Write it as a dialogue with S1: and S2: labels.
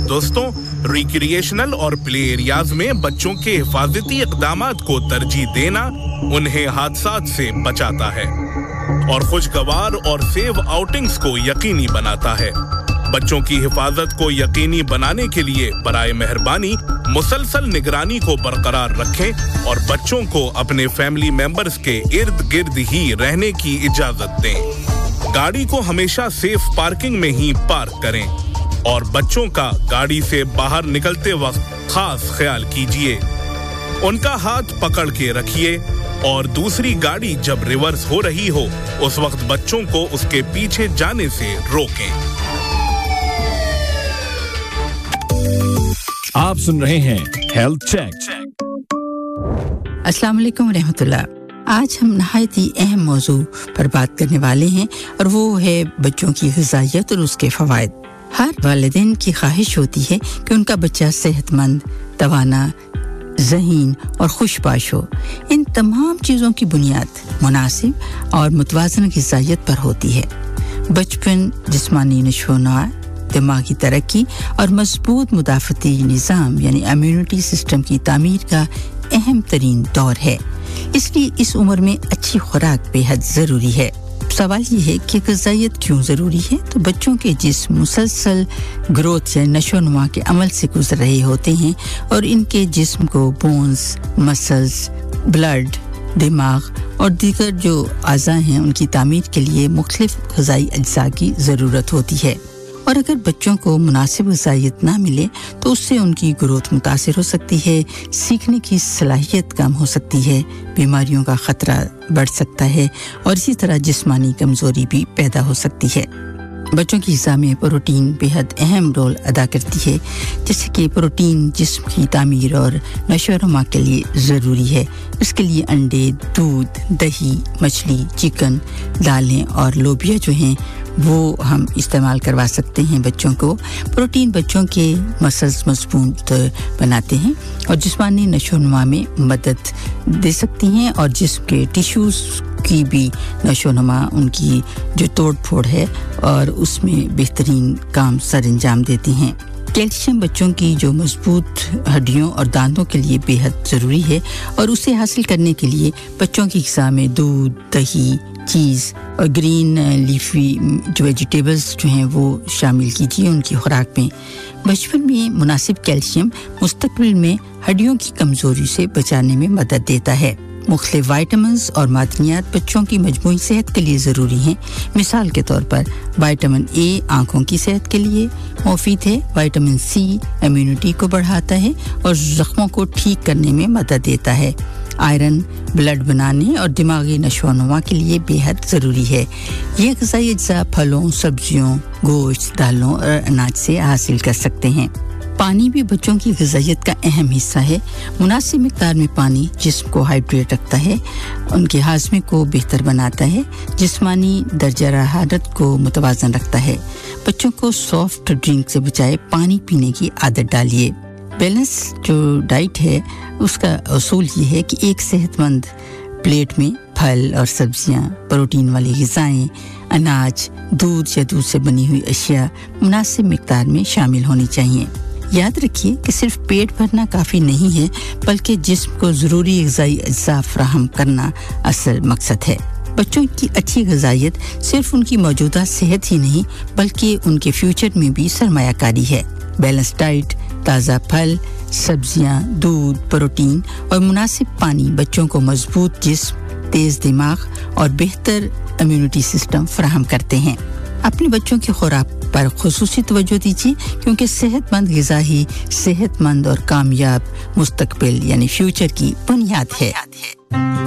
S1: दोस्तों, रिक्रिएशनल और play areas में बच्चों के हिफाजती इक़दामात को तरजीह देना उन्हें हादसात से बचाता है और खुशगवार और सेफ आउटिंग्स को यकीनी बनाता है। बच्चों की हिफाजत को यकीनी बनाने के लिए बराए मेहरबानी मुसलसल निगरानी को बरकरार रखें और बच्चों को अपने फैमिली मेंबर्स के इर्द-गिर्द ही रहने की इजाजत दें। गाड़ी को हमेशा सेफ पार्किंग में ही पार्क करें और बच्चों का गाड़ी से बाहर निकलते वक्त खास ख्याल कीजिए। उनका हाथ पकड़ के रखिए और दूसरी गाड़ी जब रिवर्स हो रही हो उस वक्त बच्चों को उसके पीछे जाने से रोकें।
S2: आप सुन रहे हैं हेल्थ चेक।
S3: अस्सलाम वालेकुम रहमतुल्लाह। आज हम नहायत ही अहम मौजू पर बात करने वाले हैं और वो है बच्चों की ग़िज़ाइयत और उसके फ़वाइद। हर वालिदैन की ख्वाहिश होती है कि उनका बच्चा सेहतमंद, तवाना, ज़हीन और खुशबाश हो। इन तमाम चीज़ों की बुनियाद मुनासिब और मुतवाज़न ग़िज़ाइयत पर होती है। बचपन जिस्मानी नशो-ओ-नमा, दिमागी तरक्की और मजबूत मुदाफ़ती निज़ाम यानी इम्यूनिटी सिस्टम की तामीर का अहम तरीन दौर है। इसलिए इस उम्र में अच्छी खुराक बेहद ज़रूरी है। सवाल ये है कि ग़िज़ाइयत क्यों ज़रूरी है? तो बच्चों के जिस्म मुसलसल ग्रोथ या नशो-नुमा के अमल से गुजर रहे होते हैं और इनके जिस्म को बोन्स, मसल्स, ब्लड, दिमाग और दीगर जो अज़ा हैं उनकी तामीर के लिए मुख्तलिफ ग़िज़ाई अज्जा की ज़रूरत होती है। और अगर बच्चों को मुनासिब ग़िज़ाइयत ना मिले तो उससे उनकी ग्रोथ मुतासिर हो सकती है, सीखने की सलाहियत कम हो सकती है, बीमारियों का ख़तरा बढ़ सकता है और इसी तरह जिस्मानी कमज़ोरी भी पैदा हो सकती है। बच्चों की ग़िज़ा में प्रोटीन बेहद अहम रोल अदा करती है, जैसे कि प्रोटीन जिस्म की तामीर और नशो-ओ-नमा के लिए ज़रूरी है। इसके लिए अंडे, दूध, दही, मछली, चिकन, दालें और लोबिया जो हैं वो हम इस्तेमाल करवा सकते हैं बच्चों को। प्रोटीन बच्चों के मसल्स मजबूत बनाते हैं और जिस्मानी नशो-नुमा में मदद दे सकती हैं और जिस्म के टिश्यूज़ की भी नशो-नुमा उनकी जो तोड़ फोड़ है और उसमें बेहतरीन काम सर अंजाम देती हैं। कैल्शियम बच्चों की जो मजबूत हड्डियों और दांतों के लिए बेहद ज़रूरी है और उसे हासिल करने के लिए बच्चों की ग़िज़ा में दूध, दही, चीज़ और ग्रीन लीफी जो वेजिटेबल्स जो हैं वो शामिल कीजिए उनकी खुराक में। बचपन में मुनासिब कैल्शियम मुस्तक़बिल में हड्डियों की कमज़ोरी से बचाने में मदद देता है। मुख्तलिफ विटामिन्स और मादनियात बच्चों की मजमूई सेहत के लिए ज़रूरी हैं। मिसाल के तौर पर विटामिन ए आँखों की सेहत के लिए मुफीद है, विटामिन सी इम्यूनिटी को बढ़ाता है और ज़ख्मों को ठीक करने में मदद देता है। आयरन ब्लड बनाने और दिमागी नशो-ओ-नुमा के लिए बेहद ज़रूरी है। ये ग़िज़ाई अज्जा फलों, सब्जियों, गोश्त, दालों और अनाज से हासिल कर सकते हैं। पानी भी बच्चों की ग़िज़ाइयत का अहम हिस्सा है। मुनासिब मिक़दार में पानी जिस्म को हाइड्रेट रखता है, उनके हाज़मे को बेहतर बनाता है, जिस्मानी दर्जा हरारत को मुतवाज़न रखता है। बच्चों को सॉफ्ट ड्रिंक से बजाय पानी पीने की आदत डालिए। बैलेंस जो डाइट है उसका असूल ये है कि एक सेहतमंद प्लेट में फल और सब्जियां, प्रोटीन वाली ग़िज़ाएं, अनाज, दूध या दूध से बनी हुई अशिया मुनासिब मिक़दार में शामिल होनी चाहिए। याद रखिए कि सिर्फ पेट भरना काफ़ी नहीं है, बल्कि जिस्म को ज़रूरी ग़िज़ाई अज्जा फराहम करना असल मकसद है। बच्चों की अच्छी ग़िज़ाइयत सिर्फ उनकी मौजूदा सेहत ही नहीं बल्कि उनके फ्यूचर में भी सरमायाकारी है। बैलेंस डाइट, ताज़ा फल, सब्जियां, दूध, प्रोटीन और मुनासिब पानी बच्चों को मजबूत जिस्म, तेज़ दिमाग और बेहतर इम्यूनिटी सिस्टम फराहम करते हैं। अपने बच्चों की खुराक पर खुसूसी तवज्जो दीजिए क्योंकि सेहतमंद ग़िज़ा ही सेहतमंद और कामयाब मुस्तक़बिल यानी फ्यूचर की बुनियाद है।